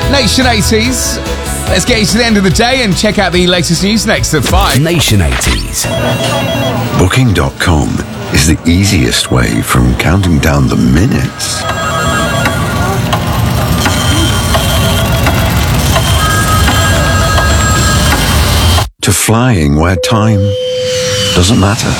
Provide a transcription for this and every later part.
Nation 80s. Let's get you to the end of the day and check out the latest news next at 5. Nation 80s. Booking.com is the easiest way from counting down the minutes to flying where time doesn't matter.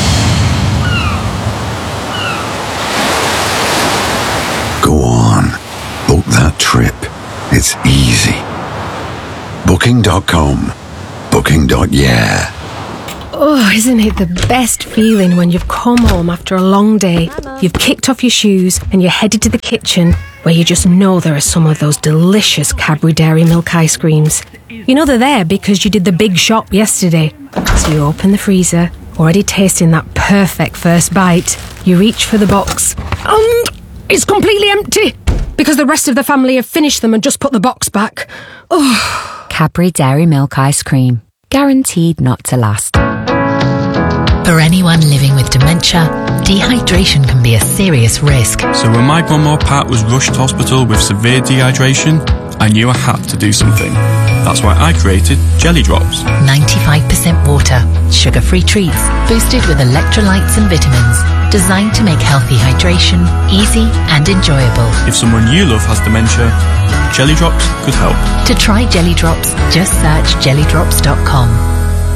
Go on, book that trip. It's easy. Booking.com. Booking.yeah. Oh, isn't it the best feeling when you've come home after a long day, you've kicked off your shoes and you're headed to the kitchen where you just know there are some of those delicious Cadbury Dairy Milk ice creams. You know they're there because you did the big shop yesterday. So you open the freezer, already tasting that perfect first bite. You reach for the box. It's completely empty because the rest of the family have finished them and just put the box back. Oh. Cadbury Dairy Milk ice cream. Guaranteed not to last. For anyone living with dementia, dehydration can be a serious risk. So when my grandma Pat was rushed to hospital with severe dehydration, I knew I had to do something. That's why I created Jelly Drops. 95% water, sugar-free treats, boosted with electrolytes and vitamins, designed to make healthy hydration easy and enjoyable. If someone you love has dementia, Jelly Drops could help. To try Jelly Drops, just search jellydrops.com.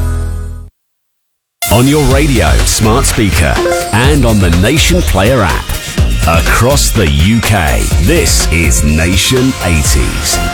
On your radio, smart speaker, and on the Nation Player app. Across the UK, this is Nation 80s.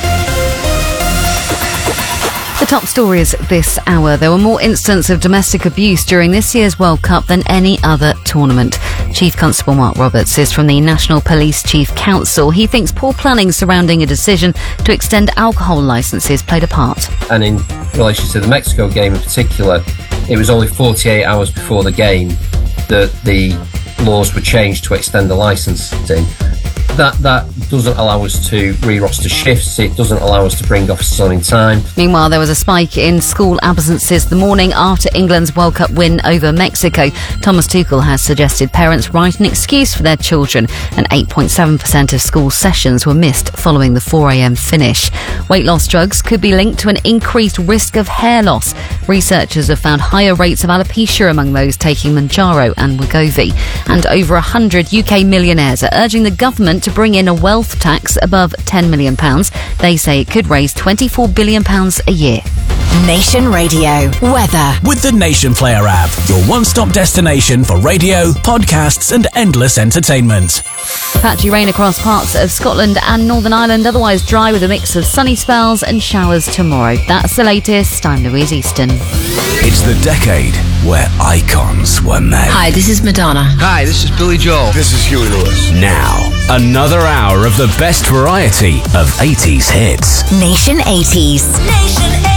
The top stories this hour. There were more incidents of domestic abuse during this year's World Cup than any other tournament. Chief Constable Mark Roberts is from the National Police Chief Council. He thinks poor planning surrounding a decision to extend alcohol licences played a part. And in relation to the Mexico game in particular, it was only 48 hours before the game that the laws were changed to extend the licensing. That doesn't allow us to re-roster shifts. It doesn't allow us to bring officers on in time. Meanwhile, there was a spike in school absences the morning after England's World Cup win over Mexico. Thomas Tuchel has suggested parents write an excuse for their children, and 8.7% of school sessions were missed following the 4 a.m. finish. Weight loss drugs could be linked to an increased risk of hair loss. Researchers have found higher rates of alopecia among those taking Mounjaro and Wegovy. And over 100 UK millionaires are urging the government to bring in a wealth tax above £10 million. They say it could raise £24 billion a year. Nation Radio weather with the Nation Player app, your one-stop destination for radio, podcasts and endless entertainment. Patchy rain across parts of Scotland and Northern Ireland, otherwise dry with a mix of sunny spells and showers tomorrow. That's the latest. I'm Louise Easton. It's the decade where icons were made. Hi, this is Madonna. Hi, this is Billy Joel. This is Huey Lewis. Now, another hour of the best variety of 80s hits. Nation 80s. Nation 80s.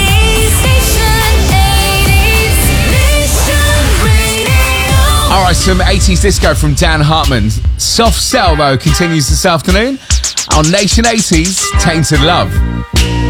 Alright, some 80s disco from Dan Hartman. Soft Cell, though, continues this afternoon on Nation 80s Tainted Love.